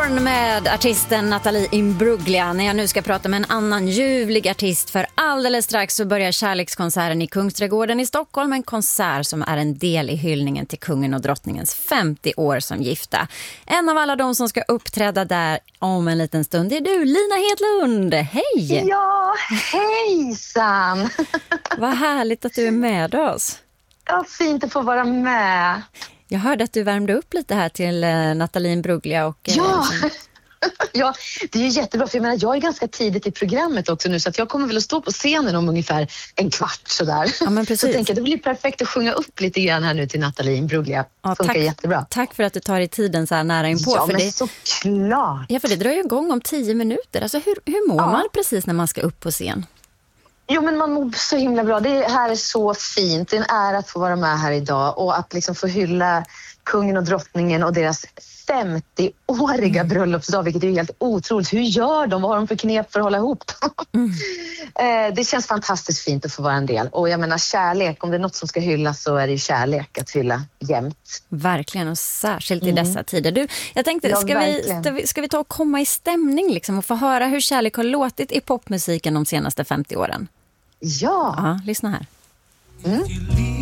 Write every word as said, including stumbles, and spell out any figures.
Korn med artisten Nathalie Imbruglia. När jag nu ska prata med en annan ljuvlig artist, för alldeles strax så börjar kärlekskonserten i Kungsträdgården i Stockholm. En konsert som är en del i hyllningen till kungen och drottningens femtio år som gifta. En av alla de som ska uppträda där om en liten stund är du, Lina Hedlund. Hej! Ja, hejsan! Vad härligt att du är med oss. Ja, fint att få vara med. Jag hörde att du värmde upp lite här till uh, Nathalie Imbruglia. Och, uh, ja. liksom... ja, det är ju jättebra, för jag menar, jag är ganska tidigt i programmet också nu, så att jag kommer väl att stå på scenen om ungefär en kvart sådär. Ja, men precis. Så jag tänker, det blir perfekt att sjunga upp lite grann här nu till Nathalie Imbruglia. Ja, funkar tack, jättebra. Tack för att du tar i tiden så här nära inpå. Ja, för men det... såklart. Ja, för det drar ju igång om tio minuter. Alltså hur, hur mår ja. man precis när man ska upp på scen? Jo, men man mår så himla bra. Det här är så fint. Det är en ära att få vara med här idag och att liksom få hylla kungen och drottningen och deras femtioåriga mm. bröllopsdag, vilket är helt otroligt. Hur gör de? Vad har de för knep för att hålla ihop? Mm. Det känns fantastiskt fint att få vara en del. Och jag menar, kärlek, om det är något som ska hyllas så är det kärlek att hylla jämt. Verkligen, och särskilt i mm. dessa tider. Du, jag tänkte, ja, ska, vi, ska, vi, ska vi ta och komma i stämning liksom, och få höra hur kärlek har låtit i popmusiken de senaste femtio åren? Ja! Ja, lyssna här. Mm.